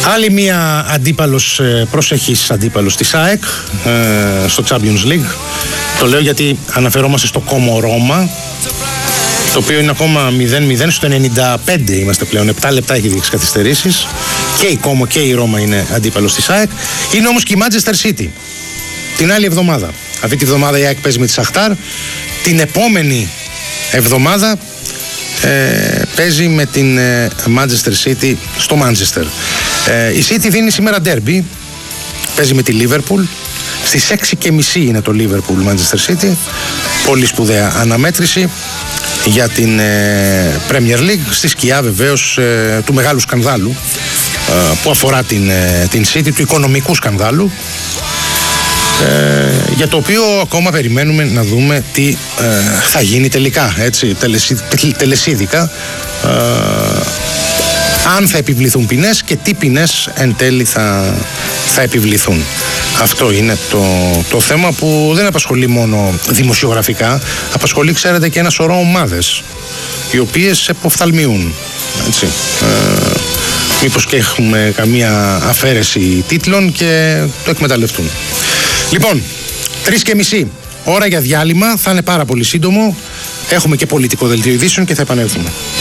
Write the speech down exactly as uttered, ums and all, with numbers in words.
Άλλη μία αντίπαλος, προσεχής αντίπαλος της ΑΕΚ ε, στο Champions League. Το λέω γιατί αναφερόμαστε στο Κόμο Ρώμα, το οποίο είναι ακόμα μηδέν μηδέν. Στο ενενήντα πέντε είμαστε πλέον, επτά λεπτά έχει δείξει καθυστερήσεις. Και η Κόμο και η Ρώμα είναι αντίπαλος της ΑΕΚ. Είναι όμως και η Manchester City την άλλη εβδομάδα. Αυτή τη εβδομάδα η ΑΕΚ παίζει με τη Σαχτάρ. Την επόμενη εβδομάδα ε, παίζει με την ε, Manchester City στο Manchester. Ε, η City δίνει σήμερα ντέρμπι, παίζει με τη Liverpool. Στις έξι και μισή είναι το Liverpool Manchester City. Πολύ σπουδαία αναμέτρηση για την ε, Premier League, στη σκιά βεβαίως ε, του μεγάλου σκανδάλου ε, που αφορά την, ε, την City, του οικονομικού σκανδάλου, ε, για το οποίο ακόμα περιμένουμε να δούμε τι ε, θα γίνει τελικά, έτσι, τελεσί, τελεσίδικα, ε, αν θα επιβληθούν ποινές και τι ποινές εν τέλει θα, θα επιβληθούν. Αυτό είναι το, το θέμα που δεν απασχολεί μόνο δημοσιογραφικά, απασχολεί, ξέρετε, και ένα σωρό ομάδες οι οποίες εποφθαλμιούν, έτσι. Ε, μήπως και έχουμε καμία αφαίρεση τίτλων και το εκμεταλλευτούν. Λοιπόν, τρεις και μισή ώρα για διάλειμμα, θα είναι πάρα πολύ σύντομο. Έχουμε και πολιτικό δελτίο ειδήσεων και θα επανέλθουμε.